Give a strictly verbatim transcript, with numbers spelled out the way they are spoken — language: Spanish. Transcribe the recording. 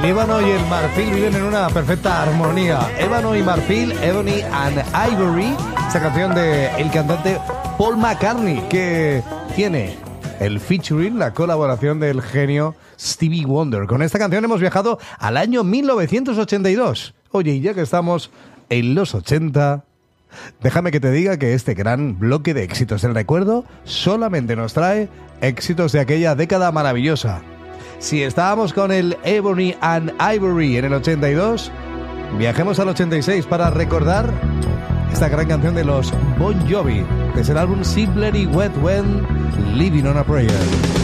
El ébano y el marfil viven en una perfecta armonía. Ébano y marfil, Ebony and Ivory. Esta canción de el cantante Paul McCartney, que tiene el featuring, la colaboración del genio Stevie Wonder. Con esta canción hemos viajado al año mil novecientos ochenta y dos. Oye, y ya que estamos en los ochenta, déjame que te diga que este gran bloque de éxitos del recuerdo solamente nos trae éxitos de aquella década maravillosa. Si estábamos con el Ebony and Ivory en el ochenta y dos, viajemos al ochenta y seis para recordar esta gran canción de los Bon Jovi, desde el álbum Simpler y Wet When Living on a Prayer.